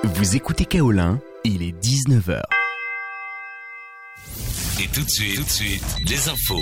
Vous écoutez Kaolin, il est 19h. Et tout de suite, les infos.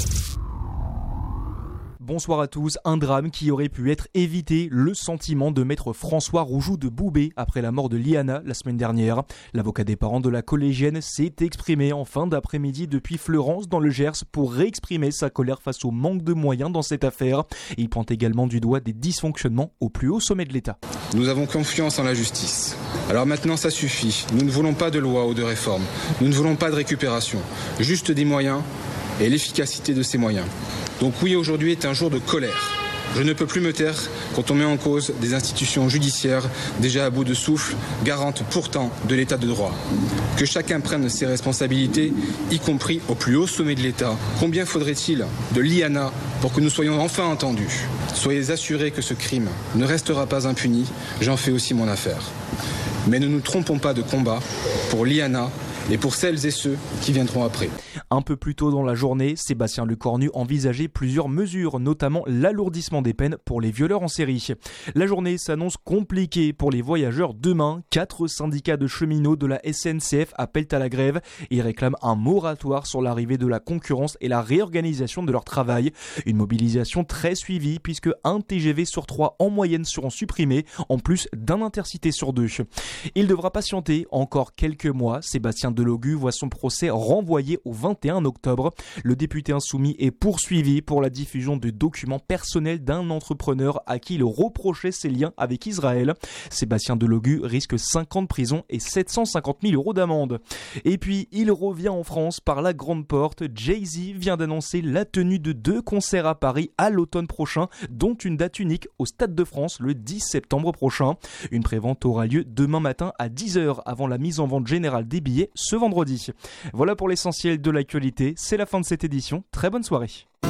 Bonsoir à tous. Un drame qui aurait pu être évité, le sentiment de maître François Roujoux de Boubé après la mort de Liana la semaine dernière. L'avocat des parents de la collégienne s'est exprimé en fin d'après-midi depuis Fleurance dans le Gers pour réexprimer sa colère face au manque de moyens dans cette affaire. Il pointe également du doigt des dysfonctionnements au plus haut sommet de l'État. Nous avons confiance en la justice. Alors maintenant ça suffit. Nous ne voulons pas de loi ou de réforme. Nous ne voulons pas de récupération. Juste des moyens et l'efficacité de ces moyens. Donc oui, aujourd'hui est un jour de colère. Je ne peux plus me taire quand on met en cause des institutions judiciaires déjà à bout de souffle, garantes pourtant de l'état de droit. Que chacun prenne ses responsabilités, y compris au plus haut sommet de l'État. Combien faudrait-il de Liana pour que nous soyons enfin entendus ? Soyez assurés que ce crime ne restera pas impuni, j'en fais aussi mon affaire. Mais ne nous trompons pas de combat pour Liana et pour celles et ceux qui viendront après. Un peu plus tôt dans la journée, Sébastien Lecornu envisageait plusieurs mesures, notamment l'alourdissement des peines pour les violeurs en série. La journée s'annonce compliquée pour les voyageurs demain. 4 syndicats de cheminots de la SNCF appellent à la grève et réclament un moratoire sur l'arrivée de la concurrence et la réorganisation de leur travail. Une mobilisation très suivie puisque un TGV sur 3 en moyenne seront supprimés, en plus d'un intercité sur 2. Il devra patienter encore quelques mois. Sébastien Delogu voit son procès renvoyé au 21 octobre. Le député insoumis est poursuivi pour la diffusion de documents personnels d'un entrepreneur à qui il reprochait ses liens avec Israël. Sébastien Delogu risque 5 ans de prison et 750 000 euros d'amende. Et puis, il revient en France par la grande porte. Jay-Z vient d'annoncer la tenue de 2 concerts à Paris à l'automne prochain, dont une date unique au Stade de France le 10 septembre prochain. Une prévente aura lieu demain matin à 10h avant la mise en vente générale des billets ce vendredi. Voilà pour l'essentiel de l'actualité, c'est la fin de cette édition. Très bonne soirée.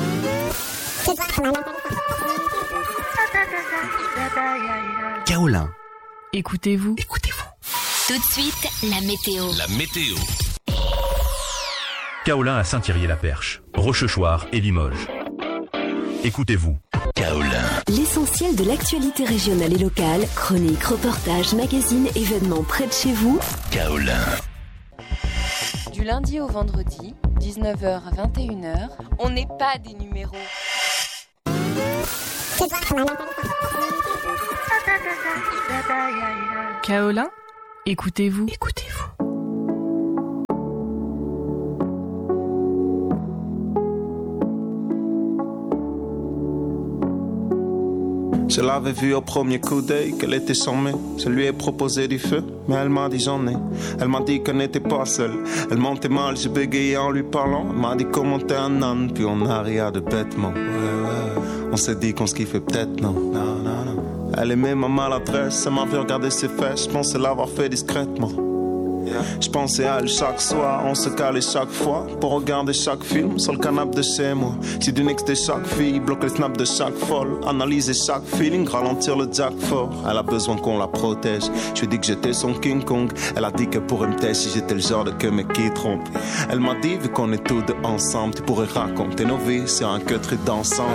Kaolin. Écoutez-vous. Tout de suite, la météo. Kaolin à Saint-Thierry-la-Perche, Rochechouart et Limoges. Écoutez-vous. Kaolin. L'essentiel de l'actualité régionale et locale, chroniques, reportages, magazines, événements près de chez vous. Kaolin. Du lundi au vendredi, 19h à 21h, on n'est pas des numéros. Kaolin, écoutez-vous. Je l'avais vue au premier coup d'œil, qu'elle était charmée. Je lui ai proposé du feu, mais elle m'a dit j'en ai. Elle m'a dit qu'elle n'était pas seule. Elle mentait mal, j'ai bégayé en lui parlant. Elle m'a dit comment t'es un âne, puis on a ri de bêtement. On s'est dit qu'on se kiffait peut-être, non. Elle aimait ma maladresse, elle m'a vu regarder ses fesses. Je pensais l'avoir fait discrètement. Je pensais à elle chaque soir, on se calait chaque fois pour regarder chaque film sur le canapé de chez moi. J'ai dû nexter chaque fille, bloquer le snap de chaque folle, analyser chaque feeling, ralentir le jack fort. Elle a besoin qu'on la protège. Je lui ai dit que j'étais son King Kong. Elle a dit qu'elle pourrait me taire si j'étais le genre de que mec qui trompe. Elle m'a dit vu qu'on est tous deux ensemble, tu pourrais raconter nos vies sur un queutru dansant.